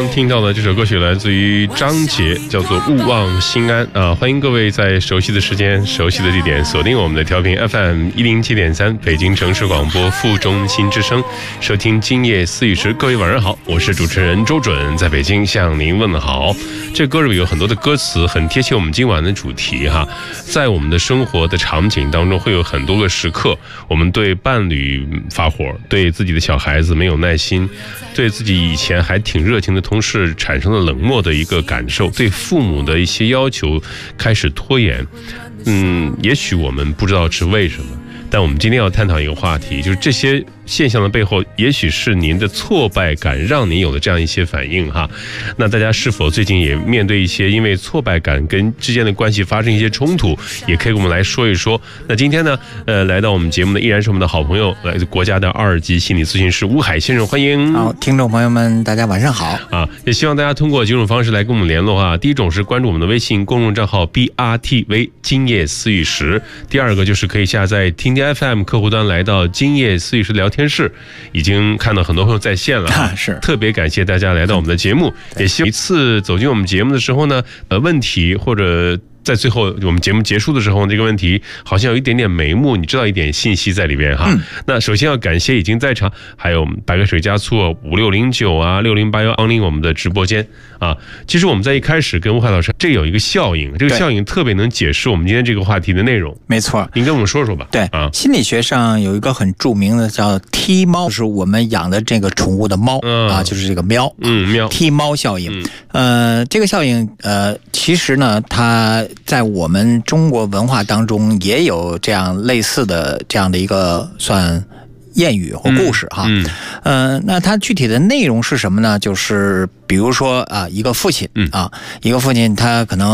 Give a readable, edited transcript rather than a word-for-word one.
听到的这首歌曲来自于张杰，叫做《勿忘心安》啊！欢迎各位在熟悉的时间、熟悉的地点锁定我们的调频 FM107.3北京城市广播副中心之声，收听今夜4语时。各位晚上好，我是主持人周准，在北京向您问好。这歌里有很多的歌词很贴切我们今晚的主题哈，在我们的生活的场景当中会有很多个时刻，我们对伴侣发火，对自己的小孩子没有耐心，对自己以前还挺热情的同事产生了冷漠的一个感受，对父母的一些要求开始拖延。也许我们不知道是为什么，但我们今天要探讨一个话题，就是这些现象的背后，也许是您的挫败感让您有了这样一些反应哈。那大家是否最近也面对一些因为挫败感跟之间的关系发生一些冲突，也可以跟我们来说一说。那今天呢，来到我们节目的依然是我们的好朋友，来自国家的2级心理咨询师吴海先生，欢迎。 好，听众朋友们，大家晚上好啊！也希望大家通过几种方式来跟我们联络啊。第一种是关注我们的微信公众账号 BRTV 今夜4语时，第二个就是可以下载听听 FM 客户端来到今夜4语时聊天室，已经看到很多朋友在线了， 是特别感谢大家来到我们的节目，也希望一次走进我们节目的时候呢，问题或者在最后我们节目结束的时候，这个问题好像有一点点眉目，你知道一点信息在里边哈。那首先要感谢已经在场，还有白开水加醋5609啊6081光临我们的直播间啊。其实我们在一开始跟吴海老师，这有一个效应，这个效应特别能解释我们今天这个话题的内容。 没错， 您跟我们说说吧。 对啊，心理学上有一个很著名的叫踢猫，就是我们养的这个宠物的猫啊，就是这个喵， 喵踢猫效应。这个效应其实呢，它在我们中国文化当中也有这样类似的这样的一个算谚语或故事哈。那它具体的内容是什么呢？就是比如说一个父亲一个父亲他可能